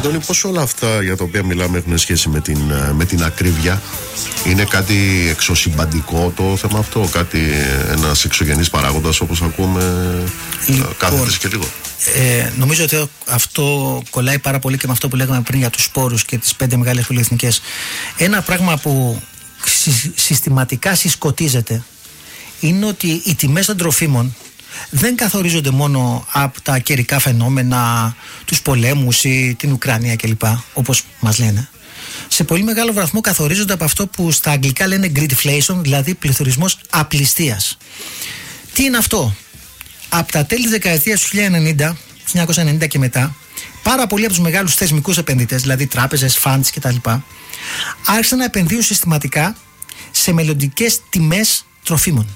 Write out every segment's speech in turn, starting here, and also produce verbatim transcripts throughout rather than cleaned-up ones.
Αντώνη, πώς όλα αυτά για τα οποία μιλάμε έχουν σχέση με την, με την ακρίβεια? Είναι κάτι εξωσυμπαντικό το θέμα αυτό, κάτι, ένας εξωγενής παράγοντας όπως ακούμε λοιπόν, κάθε και λίγο? Ε, νομίζω ότι αυτό κολλάει πάρα πολύ και με αυτό που λέγαμε πριν για τους σπόρους και τις πέντε μεγάλες πολυεθνικές. Ένα πράγμα που συ, συστηματικά συσκοτίζεται είναι ότι οι τιμές των τροφίμων δεν καθορίζονται μόνο από τα καιρικά φαινόμενα, τους πολέμους ή την Ουκρανία κλπ, όπως μας λένε. Σε πολύ μεγάλο βαθμό καθορίζονται από αυτό που στα αγγλικά λένε greedflation, δηλαδή πληθωρισμός απληστίας. Τι είναι αυτό? Από τα τέλη της δεκαετίας του χίλια εννιακόσια ενενήντα και μετά, πάρα πολλοί από τους μεγάλους θεσμικούς επενδυτές, δηλαδή τράπεζες, funds κτλ., άρχισαν να επενδύουν συστηματικά σε μελλοντικές τιμές τροφίμων.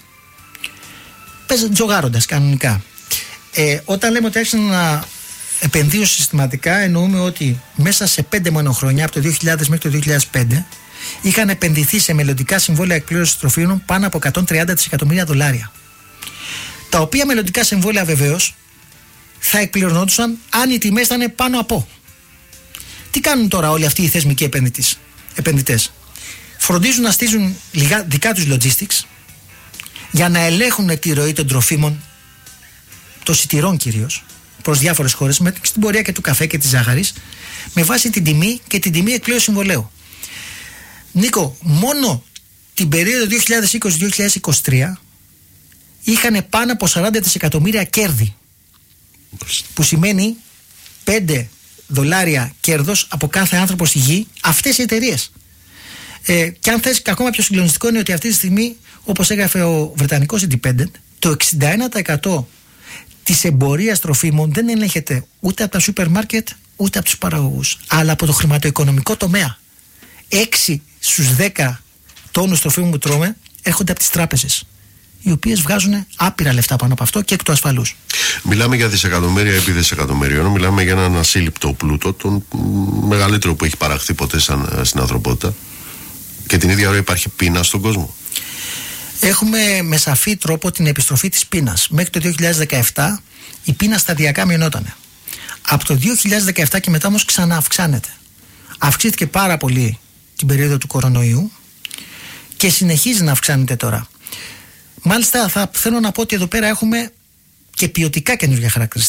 Τζογάροντας κανονικά. Ε, όταν λέμε ότι άρχισαν να επενδύουν συστηματικά, εννοούμε ότι μέσα σε πέντε μόνο χρόνια, από το δύο χιλιάδες μέχρι το δύο χιλιάδες πέντε, είχαν επενδυθεί σε μελλοντικά συμβόλαια εκπλήρωσης τροφίμων πάνω από εκατόν τριάντα δισεκατομμύρια δολάρια. Τα οποία μελλοντικά συμβόλαια βεβαίως θα εκπληρωνόντουσαν αν οι τιμές ήταν πάνω από. Τι κάνουν τώρα όλοι αυτοί οι θεσμικοί επενδυτές? Φροντίζουν να στήσουν δικά τους logistics για να ελέγχουν τη ροή των τροφίμων, των σιτηρών κυρίως, προς διάφορες χώρες, με στην πορεία και του καφέ και της ζάχαρης, με βάση την τιμή και την τιμή εκπλήρωσης συμβολέου. Νίκο, μόνο την περίοδο δύο χιλιάδες είκοσι με δύο χιλιάδες είκοσι τρία είχαν πάνω από σαράντα δισεκατομμύρια κέρδη, που σημαίνει πέντε δολάρια κέρδος από κάθε άνθρωπο στη γη, αυτές οι εταιρείες. Ε, και αν θες, και ακόμα πιο συγκλονιστικό είναι ότι αυτή τη στιγμή, όπως έγραφε ο Βρετανικός Independent, το εξήντα ένα τοις εκατό της εμπορίας τροφίμων δεν ελέγχεται ούτε από τα σούπερ μάρκετ ούτε από τους παραγωγούς, αλλά από το χρηματοοικονομικό τομέα. έξι στους δέκα τόνους τροφίμων που τρώμε έρχονται από τις τράπεζες, οι οποίες βγάζουν άπειρα λεφτά πάνω από αυτό και εκ του ασφαλούς. Μιλάμε για δισεκατομμύρια επί δισεκατομμυρίων, μιλάμε για έναν ασύλληπτο πλούτο, τον μεγαλύτερο που έχει παραχθεί ποτέ σαν, στην ανθρωπότητα, και την ίδια ώρα υπάρχει πείνα στον κόσμο. Έχουμε με σαφή τρόπο την επιστροφή της πείνας. Μέχρι το δύο χιλιάδες δεκαεπτά η πείνα σταδιακά μειωνόταν. Από το δύο χιλιάδες δεκαεπτά και μετά όμως ξανά αυξάνεται. Αυξήθηκε πάρα πολύ την περίοδο του κορονοϊού και συνεχίζει να αυξάνεται τώρα. Μάλιστα θα θέλω να πω ότι εδώ πέρα έχουμε και ποιοτικά καινούργια χαρακτηριστικά.